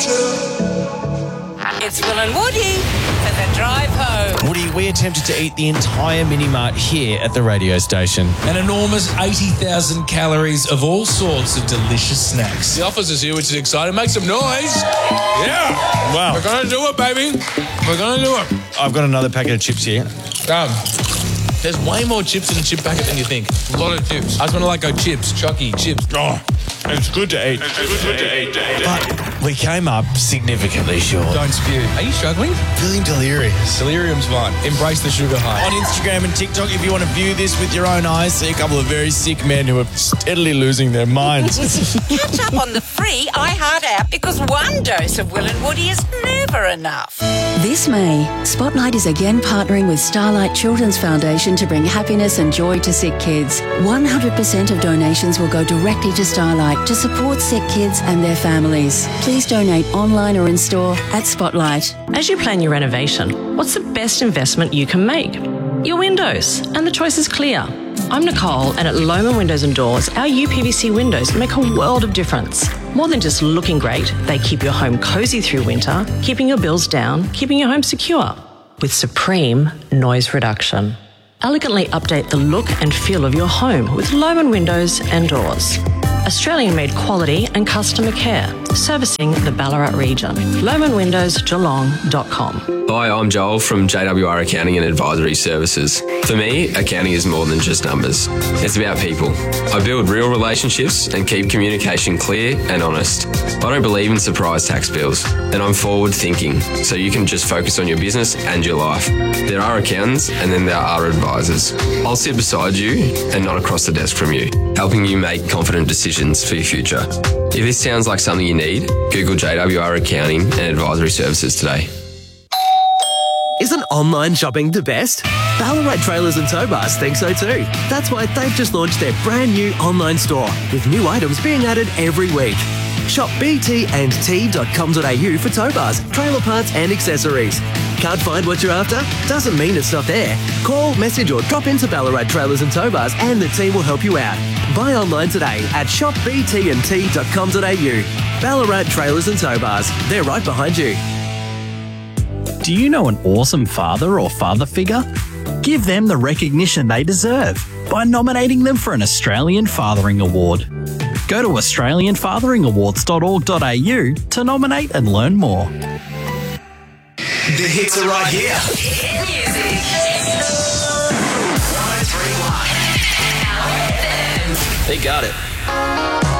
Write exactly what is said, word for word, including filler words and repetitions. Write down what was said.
It's Will and Woody for the drive home. Woody, we attempted to eat the entire mini-mart here at the radio station. An enormous eighty thousand calories of all sorts of delicious snacks. The office is here, which is exciting. Make some noise. Yeah. Wow. We're going to do it, baby. We're going to do it. I've got another packet of chips here. Um, there's way more chips in a chip packet than you think. A lot of chips. I just want to like go chips, Chucky, chips. Oh, it's good to eat. It's good to eat. But we came up significantly short. Don't spew. Are you struggling? Feeling delirious. Delirium's fine. Embrace the sugar high. On Instagram and TikTok, if you want to view this with your own eyes, see a couple of very sick men who are steadily losing their minds. Catch up on the free iHeart app because one dose of Will and Woody is never enough. This May, Spotlight is again partnering with Starlight Children's Foundation to bring happiness and joy to sick kids. one hundred percent of donations will go directly to Starlight to support sick kids and their families. Please donate online or in store at Spotlight. As you plan your renovation, what's the best investment you can make? Your windows, and the choice is clear. I'm Nicole, and at Lohmann Windows and Doors, our U P V C windows make a world of difference. More than just looking great, they keep your home cosy through winter, keeping your bills down, keeping your home secure. With supreme noise reduction. Elegantly update the look and feel of your home with Lohmann Windows and Doors. Australian-made quality and customer care, servicing the Ballarat region. lohmann windows geelong dot com. Hi, I'm Joel from J W R Accounting and Advisory Services. For me, accounting is more than just numbers. It's about people. I build real relationships and keep communication clear and honest. I don't believe in surprise tax bills, and I'm forward thinking, so you can just focus on your business and your life. There are accountants and then there are advisors. I'll sit beside you and not across the desk from you, helping you make confident decisions for your future. If this sounds like something you need, Google J W R Accounting and Advisory Services today. Isn't online shopping the best? Ballarat Trailers and Tow Bars think so too. That's why they've just launched their brand new online store with new items being added every week. Shop b t and t dot com dot a u for tow bars, trailer parts and accessories. Can't find what you're after? Doesn't mean it's not there. Call, message or drop into Ballarat Trailers and Tow Bars and the team will help you out. Buy online today at shop b t and t dot com dot a u. Ballarat Trailers and Tow Bars. They're right behind you. Do you know an awesome father or father figure? Give them the recognition they deserve by nominating them for an Australian Fathering Award. Go to australian fathering awards dot org dot a u to nominate and learn more. The hits are right here. Hit music. one oh three point one. They got it.